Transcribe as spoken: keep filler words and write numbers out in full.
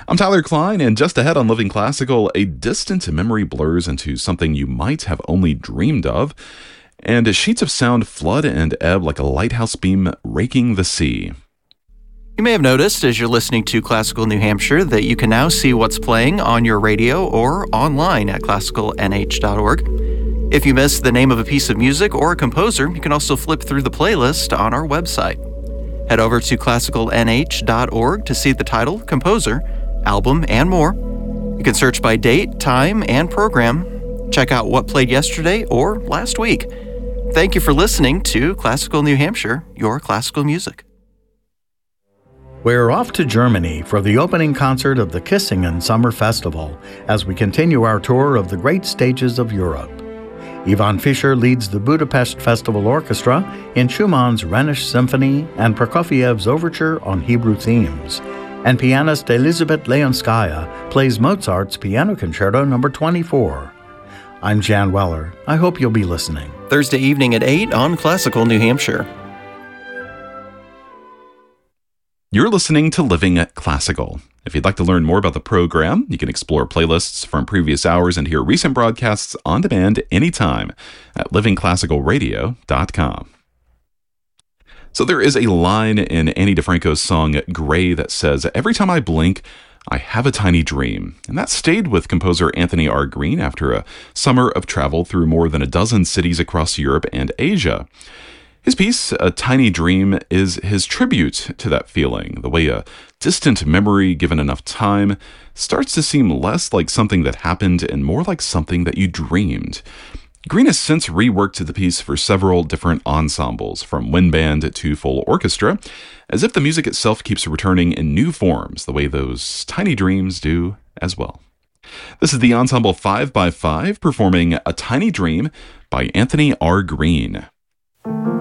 I'm Tyler Klein, and just ahead on Living Classical, a distant memory blurs into something you might have only dreamed of, and sheets of sound flood and ebb like a lighthouse beam raking the sea. You may have noticed as you're listening to Classical New Hampshire that you can now see what's playing on your radio or online at classical n h dot org. If you missed the name of a piece of music or a composer, you can also flip through the playlist on our website. Head over to classical n h dot org to see the title, composer, album, and more. You can search by date, time, and program. Check out what played yesterday or last week. Thank you for listening to Classical New Hampshire, your classical music. We're off to Germany for the opening concert of the Kissingen Summer Festival as we continue our tour of the great stages of Europe. Ivan Fischer leads the Budapest Festival Orchestra in Schumann's Rhenish Symphony and Prokofiev's Overture on Hebrew themes, and pianist Elizabeth Leonskaya plays Mozart's Piano Concerto number twenty-four. I'm Jan Weller. I hope you'll be listening. Thursday evening at eight on Classical New Hampshire. You're listening to Living Classical. If you'd like to learn more about the program, you can explore playlists from previous hours and hear recent broadcasts on demand anytime at living classical radio dot com. So there is a line in Ani DiFranco's song Gray that says, "Every time I blink, I have a tiny dream." And that stayed with composer Anthony R. Green after a summer of travel through more than a dozen cities across Europe and Asia. His piece, A Tiny Dream, is his tribute to that feeling, the way a distant memory given enough time starts to seem less like something that happened and more like something that you dreamed. Green has since reworked the piece for several different ensembles, from wind band to full orchestra, as if the music itself keeps returning in new forms, the way those tiny dreams do as well. This is the Ensemble five by five performing A Tiny Dream by Anthony R. Green.